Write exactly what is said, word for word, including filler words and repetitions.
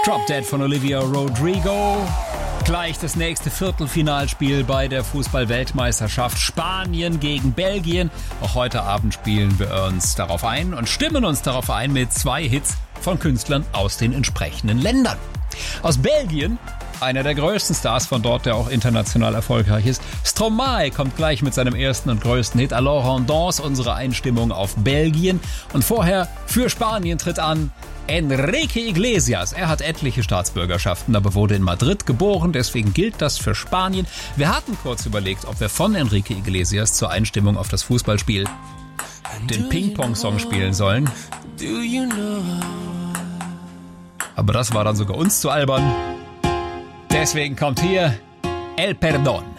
Drop Dead von Olivia Rodrigo. Gleich das nächste Viertelfinalspiel bei der Fußball-Weltmeisterschaft. Spanien gegen Belgien. Auch heute Abend spielen wir uns darauf ein und stimmen uns darauf ein mit zwei Hits von Künstlern aus den entsprechenden Ländern. Aus Belgien, einer der größten Stars von dort, der auch international erfolgreich ist. Stromae kommt gleich mit seinem ersten und größten Hit. Alors on danse, unsere Einstimmung auf Belgien. Und vorher für Spanien tritt an Enrique Iglesias. Er hat etliche Staatsbürgerschaften, aber wurde in Madrid geboren, deswegen gilt das für Spanien. Wir hatten kurz überlegt, ob wir von Enrique Iglesias zur Einstimmung auf das Fußballspiel den Ping-Pong-Song spielen sollen. Aber das war dann sogar uns zu albern. Deswegen kommt hier El Perdón.